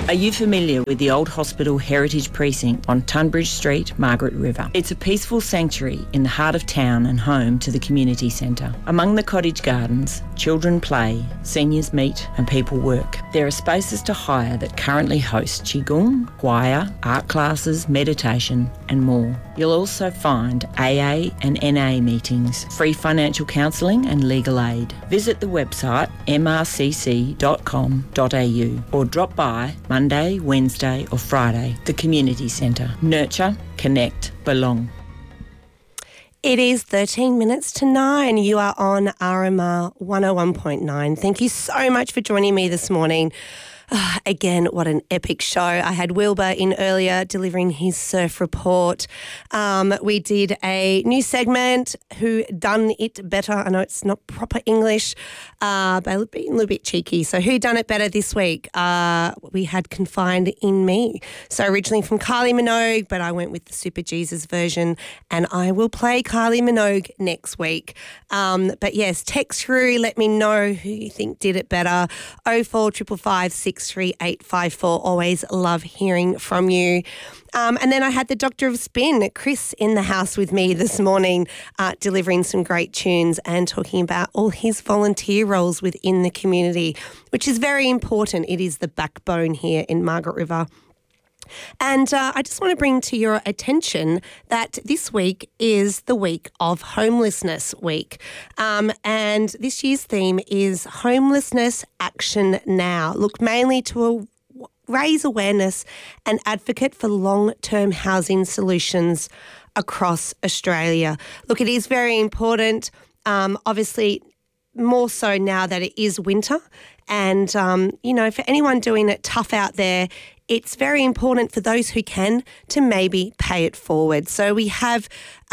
Are you familiar with the Old Hospital Heritage Precinct on Tunbridge Street, Margaret River? It's a peaceful sanctuary in the heart of town and home to the community centre. Among the cottage gardens, children play, seniors meet and people work. There are spaces to hire that currently host Qigong, choir, art classes, meditation and more. You'll also find AA and NA meetings, free financial counselling and legal aid. Visit the website mrcc.com.au or drop by Monday, Wednesday or Friday. The Community Centre. Nurture, connect, belong. It is 13 minutes to 9. You are on RMR 101.9. Thank you so much for joining me this morning. Again, what an epic show. I had Wilbur in earlier delivering his surf report. We did a new segment, Who Done It Better. I know it's not proper English, but a little bit cheeky. So Who Done It Better this week? We had Confined in Me. So originally from Kylie Minogue, but I went with the Super Jesus version, and I will play Kylie Minogue next week. But yes, text through, let me know who you think did it better. 0455 63854. Always love hearing from you. And then I had the Doctor of Spin, Chris, in the house with me this morning, delivering some great tunes and talking about all his volunteer roles within the community, which is very important. It is the backbone here in Margaret River. And I just want to bring to your attention that this week is the week of Homelessness Week. And this year's theme is Homelessness Action Now. Look mainly to raise awareness and advocate for long-term housing solutions across Australia. Look, it is very important, obviously more so now that it is winter. And, for anyone doing it tough out there, it's very important for those who can to maybe pay it forward. So we have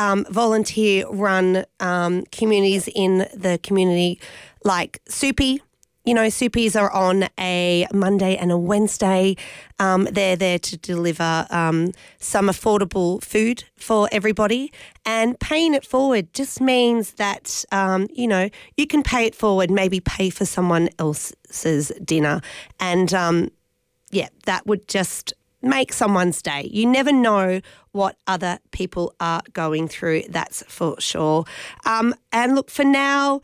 volunteer-run communities in the community like Soupy. Soupies are on a Monday and a Wednesday. They're there to deliver some affordable food for everybody. And paying it forward just means that, you can pay it forward, maybe pay for someone else's dinner. And, that would just make someone's day. You never know what other people are going through, that's for sure. And look, for now,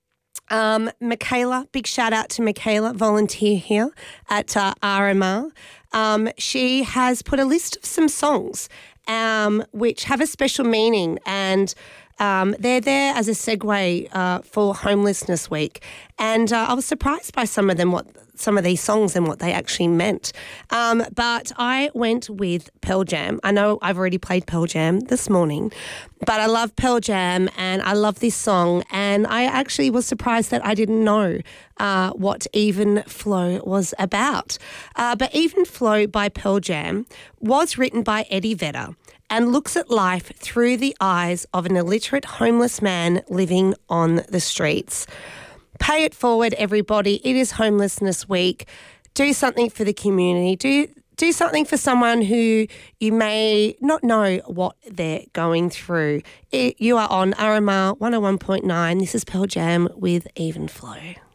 Michaela, big shout out to Michaela, volunteer here at RMR. She has put a list of some songs which have a special meaning, and they're there as a segue for Homelessness Week. And I was surprised by some of these songs and what they actually meant. But I went with Pearl Jam. I know I've already played Pearl Jam this morning, but I love Pearl Jam and I love this song. And I actually was surprised that I didn't know what Even Flow was about. But Even Flow by Pearl Jam was written by Eddie Vedder and looks at life through the eyes of an illiterate homeless man living on the streets. Pay it forward, everybody. It is Homelessness Week. Do something for the community. Do something for someone who you may not know what they're going through. You are on RMR 101.9. This is Pearl Jam with Even Flow.